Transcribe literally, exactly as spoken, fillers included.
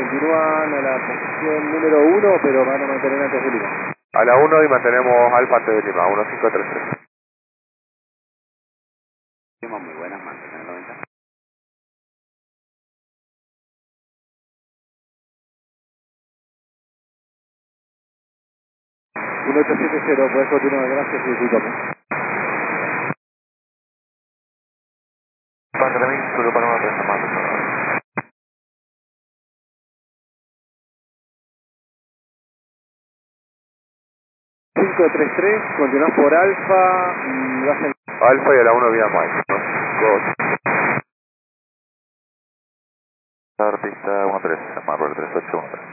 continúan a la posición número uno, pero van a mantener antes de Lima. A la uno y mantenemos Alfa antes de Lima, uno cinco tres tres. Muy buenas, mantener noventa. uno ocho siete cero, puedes continuar, gracias y disculpame. Mantenimiento, Zulu Panamá tres, Amado. cinco tres tres, continúas por Alfa y vas en... Alfa y a la uno vía Mike. Artista uno tres, Amado tres ocho uno tres.